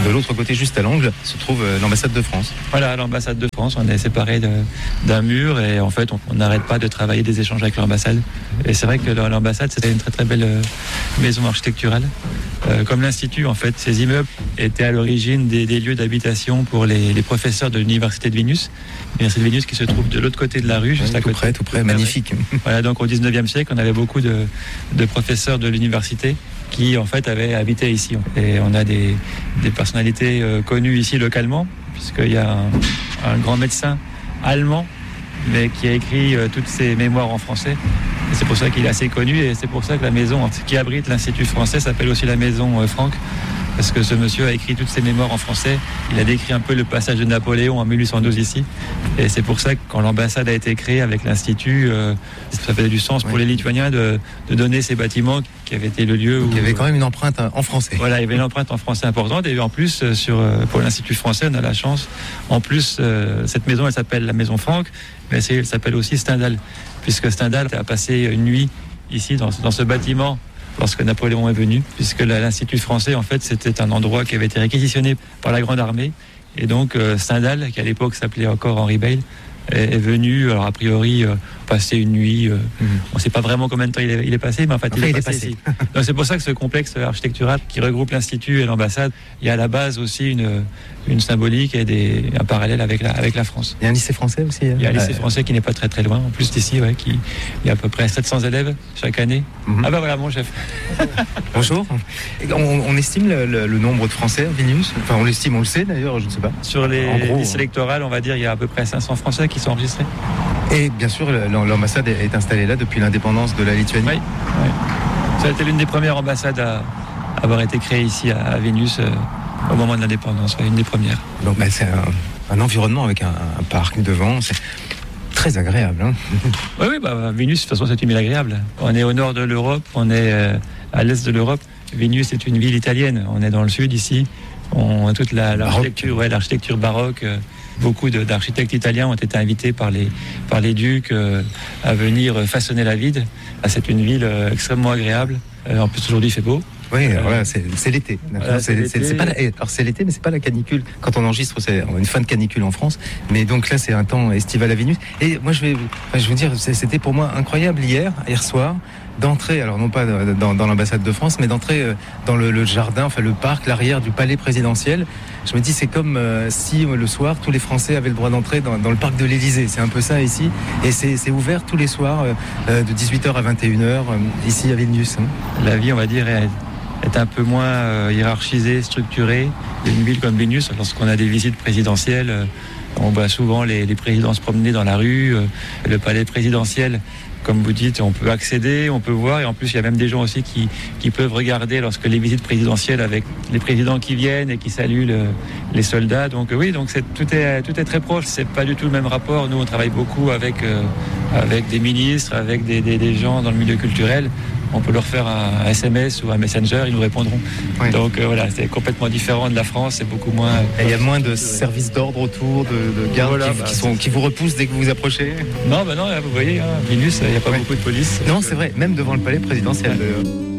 de l'autre côté, juste à l'angle, se trouve l'ambassade de France. Voilà, l'ambassade de France, on est séparés d'un mur et en fait on n'arrête pas de travailler des échanges avec l'ambassade. Et c'est vrai que l'ambassade c'était une très très belle maison architecturale. Comme l'Institut, en fait, ces immeubles étaient à l'origine des lieux d'habitation pour les professeurs de l'Université de Vénus. L'Université de Vénus qui se trouve de l'autre côté de la rue, juste à côté. Tout près, magnifique. Voilà, donc au 19e siècle, on avait beaucoup de professeurs de l'université qui, en fait, avaient habité ici. Et on a des personnalités connues ici localement, puisqu'il y a un grand médecin allemand, mais qui a écrit toutes ses mémoires en français. Et c'est pour ça qu'il est assez connu et c'est pour ça que la maison qui abrite l'Institut français s'appelle aussi la maison Franck. Parce que ce monsieur a écrit toutes ses mémoires en français. Il a décrit un peu le passage de Napoléon en 1812 ici. Et c'est pour ça que quand l'ambassade a été créée avec l'Institut, ça faisait du sens pour les Lituaniens de donner ces bâtiments qui avaient été le lieu où... Il y avait quand même une empreinte en français. Voilà, il y avait une empreinte en français importante. Et en plus, pour l'Institut français, on a la chance. En plus, cette maison, elle s'appelle la maison Franck, mais elle s'appelle aussi Stendhal. Puisque Stendhal a passé une nuit ici, dans ce bâtiment, lorsque Napoléon est venu, puisque l'Institut français, en fait, c'était un endroit qui avait été réquisitionné par la Grande Armée. Et donc, Stendhal, qui à l'époque s'appelait encore Henri Beyle, est venu, alors a priori, passer une nuit. On ne sait pas vraiment combien de temps il est passé, mais en fait, il est passé ici. Donc, c'est pour ça que ce complexe architectural qui regroupe l'Institut et l'ambassade, il y a à la base aussi une symbolique et un parallèle avec la France. Il y a un lycée français aussi. Il y a un lycée français qui n'est pas très très loin, en plus d'ici, il y a à peu près 700 élèves chaque année. Ah bah voilà, mon chef. Bonjour. On estime le nombre de Français à Vilnius. Enfin, on l'estime, on le sait d'ailleurs, je ne sais pas. Sur les listes électorales, on va dire, il y a à peu près 500 Français qui sont enregistrés. Et bien sûr, l'ambassade est installée là depuis l'indépendance de la Lituanie. Oui. Ça a été l'une des premières ambassades à avoir été créée ici à Vilnius au moment de l'indépendance, une des premières. Donc c'est un environnement avec un parc devant, c'est très agréable. Hein. Oui, Vilnius, de toute façon, c'est une ville agréable. On est au nord de l'Europe, on est à l'est de l'Europe. Vilnius est une ville italienne, on est dans le sud ici. On a toute l'architecture baroque. Beaucoup d'architectes italiens ont été invités par les ducs à venir façonner la ville. C'est une ville extrêmement agréable. En plus, aujourd'hui, il fait beau. Oui, voilà, c'est l'été. Voilà, c'est l'été, mais c'est pas la canicule. Quand on enregistre, c'est une fin de canicule en France. Mais donc là, c'est un temps estival à Vilnius. Et moi, je veux dire, c'était pour moi incroyable hier soir, d'entrer, alors non pas dans l'ambassade de France, mais d'entrer dans le jardin, enfin le parc, l'arrière du palais présidentiel. Je me dis, c'est comme si le soir, tous les Français avaient le droit d'entrer dans le parc de l'Élysée. C'est un peu ça ici. Et c'est ouvert tous les soirs, de 18h à 21h, ici à Vilnius. La vie, on va dire, est un peu moins hiérarchisée, structurée. Une ville comme Vilnius, lorsqu'on a des visites présidentielles, on voit souvent les présidents se promener dans la rue. Le palais présidentiel, comme vous dites, on peut accéder, on peut voir, et en plus il y a même des gens aussi qui peuvent regarder lorsque les visites présidentielles avec les présidents qui viennent et qui saluent les soldats. Donc oui, donc tout est très proche. C'est pas du tout le même rapport. Nous, on travaille beaucoup avec des ministres, avec des gens dans le milieu culturel. On peut leur faire un SMS ou un Messenger, ils nous répondront. Oui. Donc voilà, c'est complètement différent de la France, c'est beaucoup moins... Et il y a moins de services d'ordre autour, de gardes qui vous repoussent dès que vous vous approchez? Non, vous voyez, Vilnius, il n'y a pas beaucoup de police. Non, c'est vrai, même devant le palais présidentiel.